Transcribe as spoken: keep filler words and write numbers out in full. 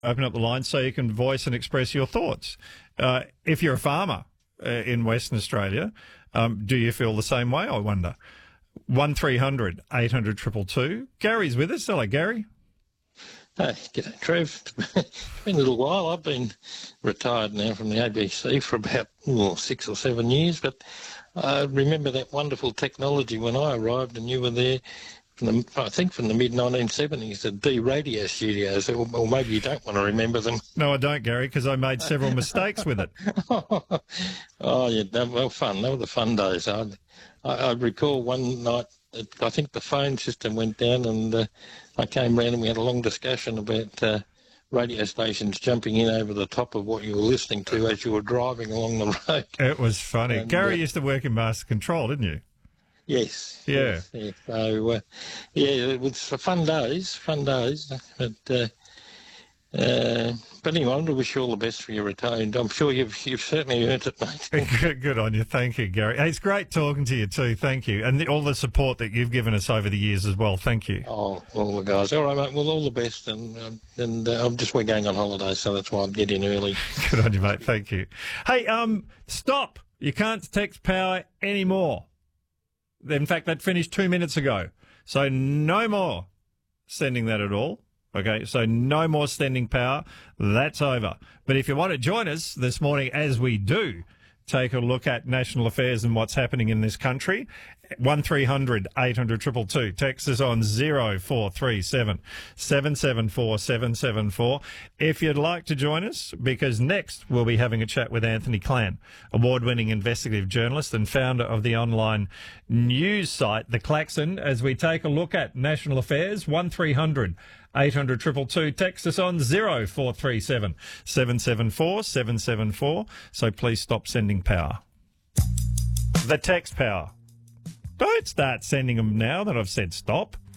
Open up the line so you can voice and express your thoughts. Uh, if you're a farmer uh, in Western Australia, um, do you feel the same way, I wonder? one three hundred eight hundred two two two. Gary's with us. Hello, Gary. Hey, g'day, Trev. It's been a little while. I've been retired now from the A B C for about oh, six or seven years, but I remember that wonderful technology when I arrived and you were there. From the, I think from the mid nineteen seventies, the D radio studios, or, or maybe you don't want to remember them. No, I don't, Gary, because I made several mistakes with it. Oh, yeah, they were fun. They were the fun days. I, I, I recall one night, I think the phone system went down and uh, I came round and we had a long discussion about uh, radio stations jumping in over the top of what you were listening to as you were driving along the road. It was funny. And, Gary uh, used to work in Master Control, didn't you? Yes. Yeah. Yes, yeah. So, uh, yeah, it was fun days, fun days. But, uh, uh, but anyway, I want to wish you all the best for your retirement. I'm sure you've you've certainly earned it, mate. Good, good on you. Thank you, Gary. Hey, it's great talking to you too. Thank you. And the, all the support that you've given us over the years as well. Thank you. Oh, all the guys. All right, mate. Well, all the best. And, um, and uh, I'm just, we're going on holiday, so that's why I'm getting early. Good on you, mate. Thank you. Hey, um, stop. You can't text power anymore. In fact, that finished two minutes ago. So no more sending that at all. Okay, so no more sending power. That's over. But if you want to join us this morning, as we do, take a look at national affairs and what's happening in this country, one three hundred eight hundred two two two. Text us on zero four three seven seven seven four seven seven four if you'd like to join us, because next we'll be having a chat with Anthony Clan, award-winning investigative journalist and founder of the online news site The Klaxon, as we take a look at national affairs. one three hundred eight hundred two two two. Text us on zero four three seven seven seven four seven seven four. So please stop sending power. The text power. Don't start sending them now that I've said stop.